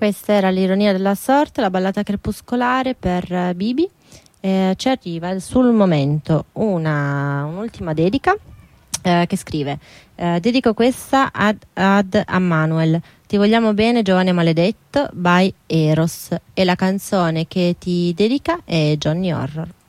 Questa era l'ironia della sorte, la ballata crepuscolare per Bibi. Ci arriva sul momento un'ultima dedica che scrive: dedico questa ad Ammanuel. Ti vogliamo bene, giovane maledetto, by Eros. E la canzone che ti dedica è Johnny Horror.